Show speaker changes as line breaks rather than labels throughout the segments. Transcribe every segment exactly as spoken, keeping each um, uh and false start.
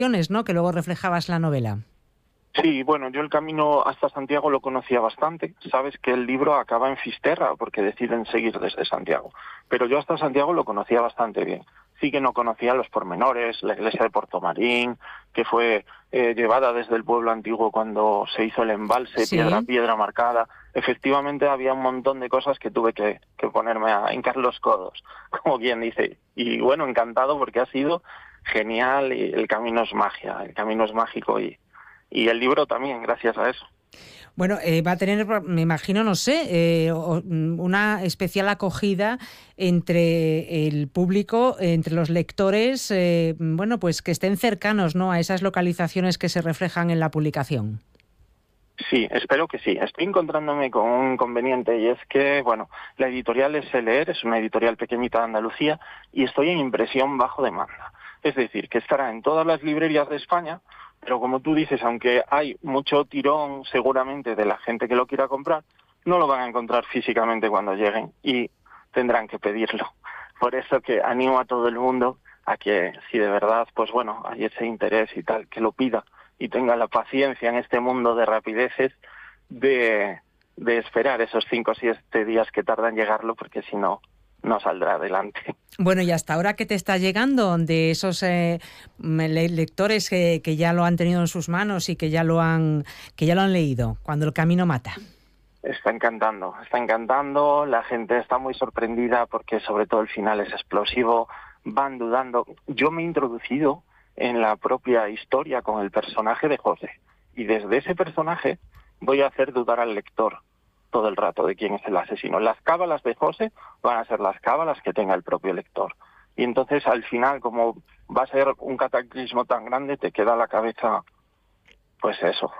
¿no?, que luego reflejabas la novela.
Sí, bueno, yo el camino hasta Santiago lo conocía bastante. Sabes que el libro acaba en Fisterra porque deciden seguir desde Santiago. Pero yo hasta Santiago lo conocía bastante bien. Sí que no conocía los pormenores, la iglesia de Portomarín, que fue eh, llevada desde el pueblo antiguo cuando se hizo el embalse,
Sí.
piedra a piedra marcada. Efectivamente había un montón de cosas que tuve que, que ponerme a hincar los codos, como quien dice. Y bueno, encantado porque ha sido genial y el camino es magia, el camino es mágico y... Y el libro también, gracias a eso.
Bueno, eh, va a tener, me imagino, no sé, eh, una especial acogida entre el público, entre los lectores, eh, bueno, pues que estén cercanos, ¿no?, a esas localizaciones que se reflejan en la publicación.
Sí, espero que sí. Estoy encontrándome con un inconveniente y es que, bueno, la editorial es Leer, es una editorial pequeñita de Andalucía y estoy en impresión bajo demanda. Es decir, que estará en todas las librerías de España, pero como tú dices, aunque hay mucho tirón seguramente de la gente que lo quiera comprar, no lo van a encontrar físicamente cuando lleguen y tendrán que pedirlo. Por eso que animo a todo el mundo a que, si de verdad, pues bueno, hay ese interés y tal, que lo pida y tenga la paciencia en este mundo de rapideces de, de esperar esos cinco o siete días que tarda en llegarlo, porque si no, no saldrá adelante.
Bueno, y hasta ahora, ¿qué te está llegando de esos eh, lectores que, que ya lo han tenido en sus manos y que ya lo han que ya lo han leído, Cuando el camino mata?
Está encantando, está encantando, la gente está muy sorprendida porque sobre todo el final es explosivo, van dudando. Yo me he introducido en la propia historia con el personaje de José y desde ese personaje voy a hacer dudar al lector todo el rato de quién es el asesino. Las cábalas de José van a ser las cábalas que tenga el propio lector. Y entonces al final, como va a ser un cataclismo tan grande, te queda la cabeza, pues eso.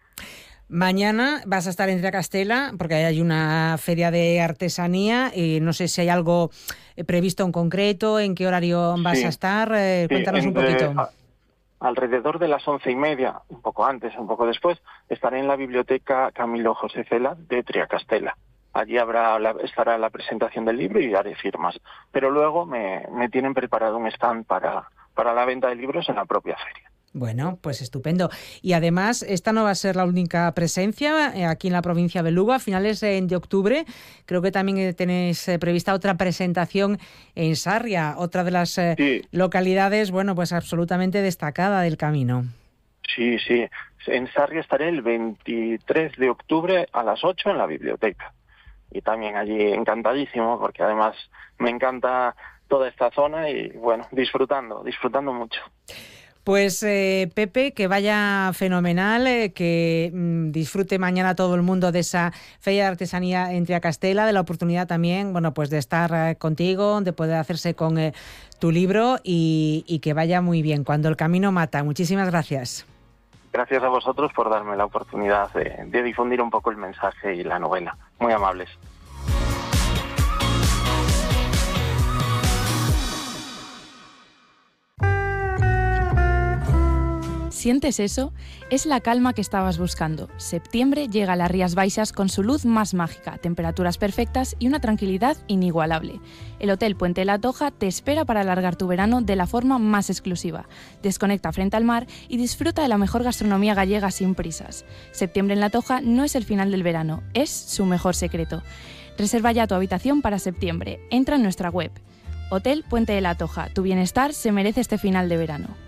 Mañana vas a estar en Triacastela porque hay una feria de artesanía y no sé si hay algo previsto en concreto, en qué horario vas
Sí,
a estar. Eh,
sí,
cuéntanos
entre,
un poquito.
A, alrededor de las once y media, un poco antes, un poco después, estaré en la biblioteca Camilo José Cela de Triacastela. Allí habrá la, estará la presentación del libro y haré firmas. Pero luego me, me tienen preparado un stand para, para la venta de libros en la propia feria.
Bueno, pues estupendo. Y además, esta no va a ser la única presencia aquí en la provincia de Lugo. A finales de octubre creo que también tenéis prevista otra presentación en Sarria, otra de las
Sí.
localidades, bueno, pues absolutamente destacada del camino.
Sí, sí. En Sarria estaré el veintitrés de octubre a las ocho en la biblioteca. Y también allí encantadísimo porque además me encanta toda esta zona y bueno, disfrutando, disfrutando mucho.
Pues eh, Pepe, que vaya fenomenal, eh, que mm, disfrute mañana todo el mundo de esa feria de artesanía en Triacastela, de la oportunidad también, bueno, pues de estar eh, contigo, de poder hacerse con eh, tu libro y, y que vaya muy bien. Cuando el camino mata. Muchísimas gracias.
Gracias a vosotros por darme la oportunidad de, de difundir un poco el mensaje y la novela. Muy amables.
¿Sientes eso? Es la calma que estabas buscando. Septiembre llega a las Rías Baixas con su luz más mágica, temperaturas perfectas y una tranquilidad inigualable. El Hotel Puente de la Toja te espera para alargar tu verano de la forma más exclusiva. Desconecta frente al mar y disfruta de la mejor gastronomía gallega sin prisas. Septiembre en la Toja no es el final del verano, es su mejor secreto. Reserva ya tu habitación para septiembre. Entra en nuestra web. Hotel Puente de la Toja. Tu bienestar se merece este final de verano.